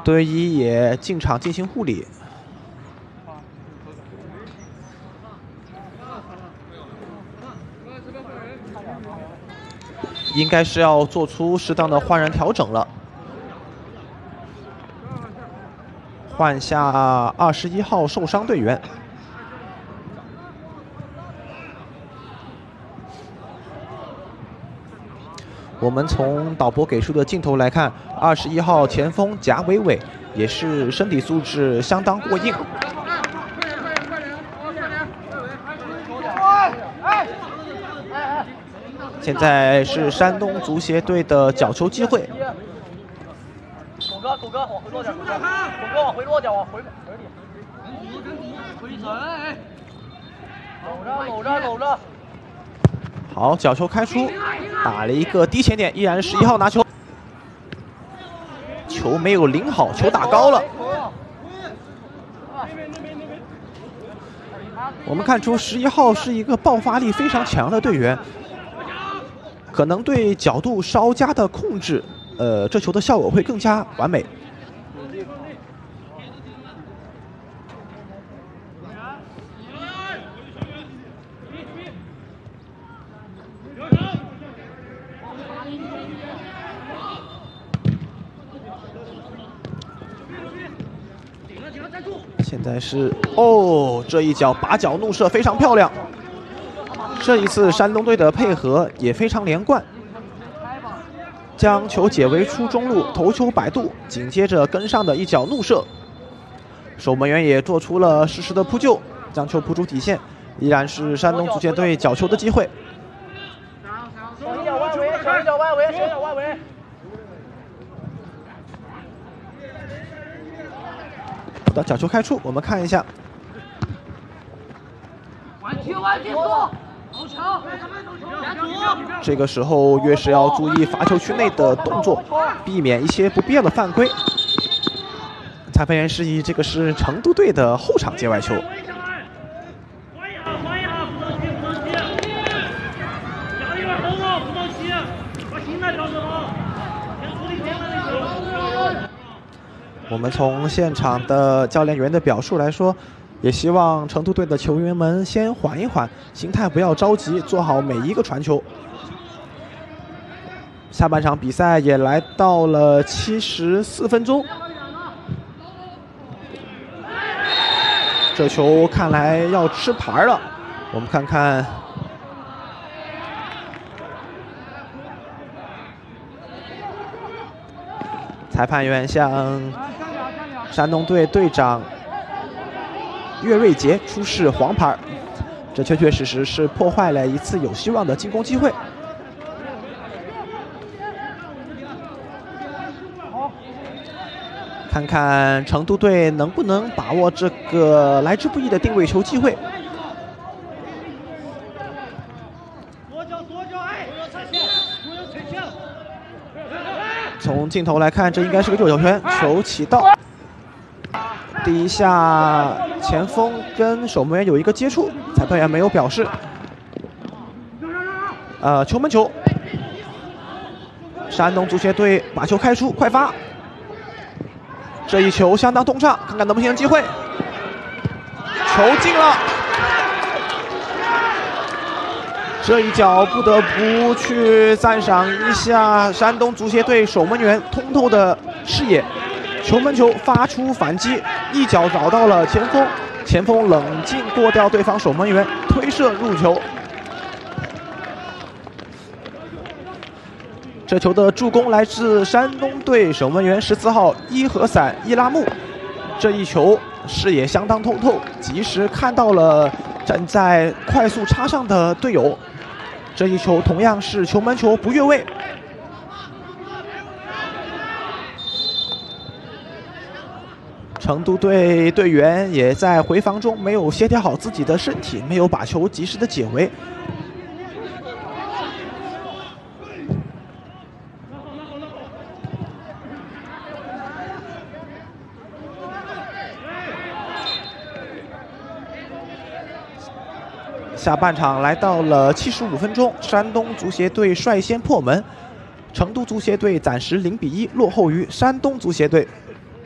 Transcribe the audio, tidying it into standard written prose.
队医也进场进行护理。应该是要做出适当的换人调整了，换下21号受伤队员。我们从导播给出的镜头来看，21号前锋贾伟伟也是身体素质相当过硬。现在是山东足协队的角球机会。 狗哥，往回落点，狗哥往回落点，往回点。搂着。 好，角球开出，打了一个低前点，依然是11号拿球，球没有领好，球打高了。我们看出11号是一个爆发力非常强的队员。可能对角度稍加的控制，这球的效果会更加完美。现在是这一脚把脚怒射非常漂亮。这一次山东队的配合也非常连贯，将球解围出中路，头球摆渡，紧接着跟上的一脚怒射，守门员也做出了适时的扑救，将球扑出底线，依然是山东足协队角球的机会。 小一脚外围。 好的，角球开出，我们看一下。这个时候越是要注意罚球区内的动作，避免一些不必要的犯规。裁判员示意，这个是成都队的后场界外球。我们从现场的教练员的表述来说，也希望成都队的球员们先缓一缓，心态不要着急，做好每一个传球。下半场比赛也来到了74分钟，这球看来要吃牌了。我们看看，裁判员向山东队队长岳瑞杰出示黄牌，这确确实实是破坏了一次有希望的进攻机会。看看成都队能不能把握这个来之不易的定位球机会。从镜头来看，这应该是个右脚拳，球起到。第一下前锋跟守门员有一个接触，裁判员没有表示。球门球，山东足协队把球开出，快发。这一球相当通畅，看看能不能形成机会。球进了，这一脚不得不去赞赏一下山东足协队守门员通透的视野。球门球发出反击，一脚找到了前锋，前锋冷静过掉对方守门员，推射入球。这球的助攻来自山东队守门员14号伊和散伊拉木，这一球视野相当通透，及时看到了站在快速插上的队友。这一球同样是球门球，不越位。成都队队员也在回防中没有协调好自己的身体，没有把球及时的解围。下半场来到了75分钟，山东足协队率先破门，成都足协队暂时0比1落后于山东足协队。